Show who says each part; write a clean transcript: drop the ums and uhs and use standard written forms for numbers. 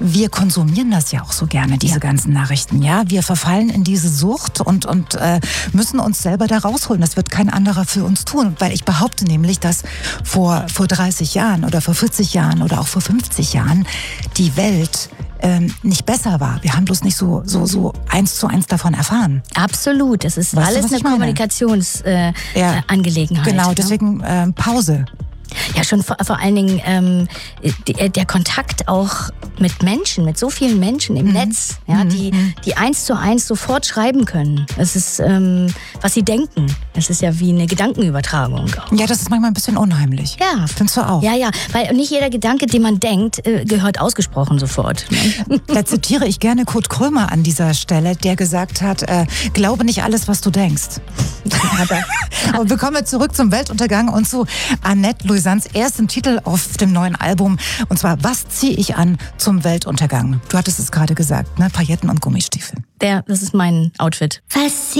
Speaker 1: wir konsumieren das ja auch so gerne, diese ganzen Nachrichten. Ja, wir verfallen in diese Sucht und müssen uns selber da rausholen. Das wird kein anderer für uns tun. Weil ich behaupte nämlich, dass vor 30 Jahren oder vor 40 Jahren oder auch vor 50 Jahren die Welt nicht besser war. Wir haben bloß nicht so 1:1 davon erfahren.
Speaker 2: Absolut. Es ist alles eine Kommunikationsangelegenheit.
Speaker 1: Genau, deswegen Pause.
Speaker 2: Ja, schon vor allen Dingen der Kontakt auch mit Menschen, mit so vielen Menschen im Netz, ja, die 1:1 sofort schreiben können. Es ist, was sie denken. Es ist ja wie eine Gedankenübertragung.
Speaker 1: Ja, das ist manchmal ein bisschen unheimlich.
Speaker 2: Ja.
Speaker 1: Findest du auch?
Speaker 2: Ja, weil nicht jeder Gedanke, den man denkt, gehört ausgesprochen sofort.
Speaker 1: Da zitiere ich gerne Kurt Krömer an dieser Stelle, der gesagt hat, glaube nicht alles, was du denkst. Aber wir kommen zurück zum Weltuntergang und zu Annette Louisands erstem Titel auf dem neuen Album. Und zwar, was ziehe ich an zum Weltuntergang? Du hattest es gerade gesagt, ne? Pailletten und Gummistiefel.
Speaker 2: Das ist mein Outfit.